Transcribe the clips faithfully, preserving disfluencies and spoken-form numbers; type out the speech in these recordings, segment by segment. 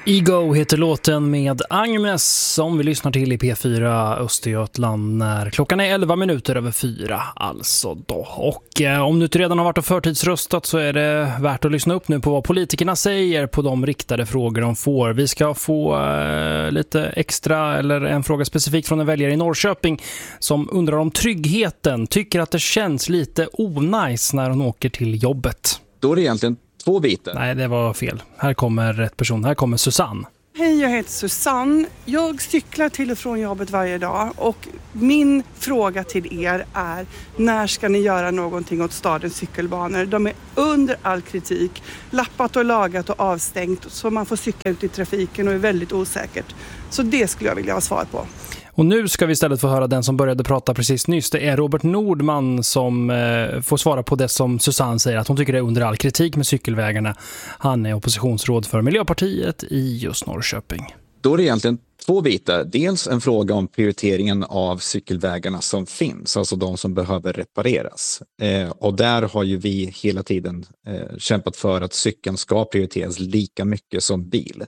Ego heter låten med Agnes som vi lyssnar till i P fyra Östergötland när klockan är elva minuter över fyra alltså då. Och eh, om du inte redan har varit och förtidsröstat så är det värt att lyssna upp nu på vad politikerna säger på de riktade frågor de får. Vi ska få eh, lite extra eller en fråga specifikt från en väljare i Norrköping som undrar om tryggheten, tycker att det känns lite onajs när hon åker till jobbet. Då är det egentligen två bitar. Nej, det var fel. Här kommer rätt person. Här kommer Susanne. Hej, jag heter Susanne. Jag cyklar till och från jobbet varje dag och min fråga till er är: när ska ni göra någonting åt stadens cykelbanor? De är under all kritik, lappat och lagat och avstängt så man får cykla ut i trafiken och är väldigt osäkert. Så det skulle jag vilja ha svar på. Och nu ska vi istället få höra den som började prata precis nyss. Det är Robert Nordman som eh, får svara på det som Susanne säger, att hon tycker det är under all kritik med cykelvägarna. Han är oppositionsråd för Miljöpartiet i just Norrköping. Då är det egentligen två bitar. Dels en fråga om prioriteringen av cykelvägarna som finns, alltså de som behöver repareras. Eh, och där har ju vi hela tiden eh, kämpat för att cykeln ska prioriteras lika mycket som bil.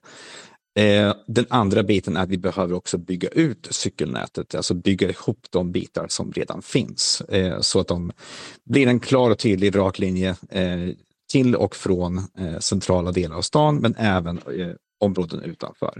Eh, den andra biten är att vi behöver också bygga ut cykelnätet, alltså bygga ihop de bitar som redan finns eh, så att de blir en klar och tydlig rak linje eh, till och från eh, centrala delar av stan, men även eh, områden utanför.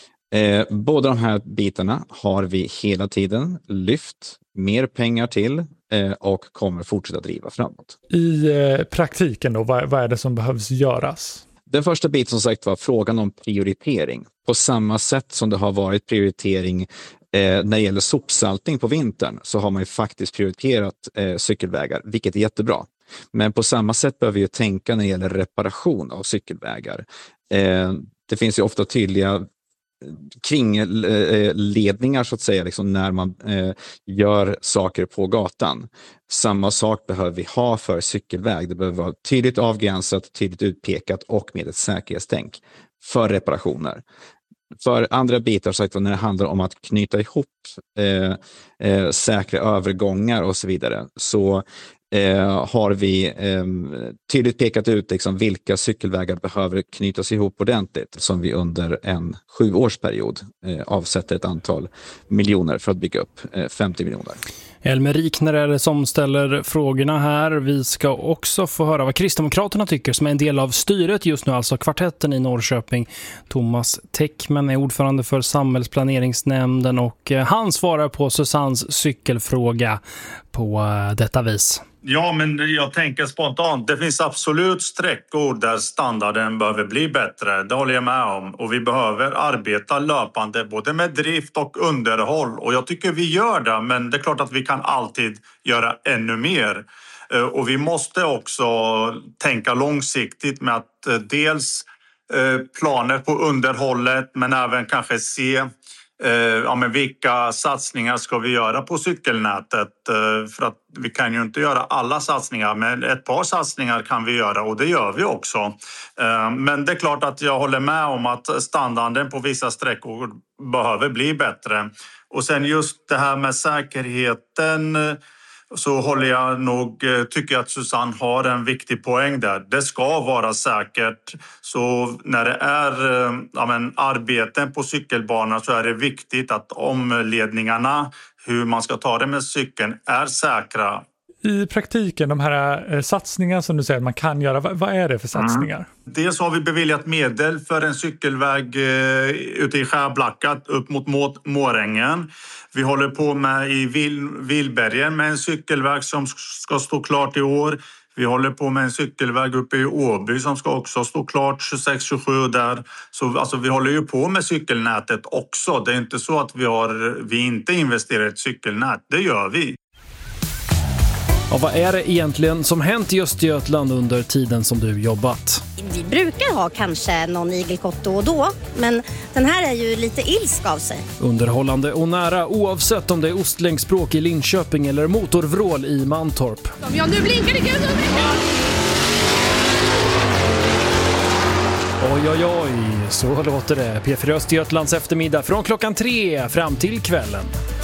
Eh, båda de här bitarna har vi hela tiden lyft mer pengar till eh, och kommer fortsätta driva framåt. I eh, praktiken då, vad, vad är det som behövs göras? Den första biten som sagt var frågan om prioritering. På samma sätt som det har varit prioritering eh, när det gäller sopsaltning på vintern så har man ju faktiskt prioriterat eh, cykelvägar, vilket är jättebra. Men på samma sätt behöver vi ju tänka när det gäller reparation av cykelvägar. Eh, det finns ju ofta tydliga kringledningar så att säga, liksom när man eh, gör saker på gatan. Samma sak behöver vi ha för cykelväg. Det behöver vara tydligt avgränsat, tydligt utpekat och med ett säkerhetstänk för reparationer. För andra bitar så att när det handlar om att knyta ihop eh, eh, säkra övergångar och så vidare, så Eh, har vi eh, tydligt pekat ut liksom, vilka cykelvägar behöver knytas ihop ordentligt, som vi under en sjuårsperiod eh, avsätter ett antal miljoner för att bygga upp, eh, femtio miljoner. Elmer Rikner är det som ställer frågorna här. Vi ska också få höra vad Kristdemokraterna tycker som är en del av styret just nu, alltså kvartetten i Norrköping. Thomas Teckman är ordförande för samhällsplaneringsnämnden och han svarar på Susannes cykelfråga på detta vis. Ja, men jag tänker spontant. Det finns absolut sträckor där standarden behöver bli bättre. Det håller jag med om. Och vi behöver arbeta löpande både med drift och underhåll. Och jag tycker vi gör det. Men det är klart att vi kan alltid göra ännu mer. Och vi måste också tänka långsiktigt med att dels planer på underhållet, men även kanske se ja, men vilka satsningar ska vi göra på cykelnätet, för att vi kan ju inte göra alla satsningar, men ett par satsningar kan vi göra och det gör vi också. Men det är klart att jag håller med om att standarden på vissa sträckor behöver bli bättre. Och sen just det här med säkerheten, så håller jag nog, tycker jag att Susanne har en viktig poäng där. Det ska vara säkert. Så när det är ja, men, arbeten på cykelbanan så är det viktigt att omledningarna, hur man ska ta det med cykeln, är säkra. I praktiken, de här eh, satsningarna som du säger att man kan göra, vad, vad är det för satsningar? Mm. Dels har vi beviljat medel för en cykelväg eh, ute i Skärblacka upp mot Må- Mårängen. Vi håller på med i Vil- Vilbergen med en cykelväg som ska stå klart i år. Vi håller på med en cykelväg uppe i Åby som ska också stå klart tjugosex tjugosju där. Så alltså, vi håller ju på med cykelnätet också. Det är inte så att vi, har, vi inte investerar i ett cykelnät. Det gör vi. Och vad är det egentligen som hänt i Östergötland under tiden som du jobbat? Vi brukar ha kanske någon igelkott då och då, men den här är ju lite ilsk av sig. Underhållande och nära oavsett om det är ostlängdspråk i Linköping eller motorvrål i Mantorp. Ja, nu blinkar det gud! Oj, oj, oj, så låter det. P fyra Östergötlands eftermiddag från klockan tre fram till kvällen.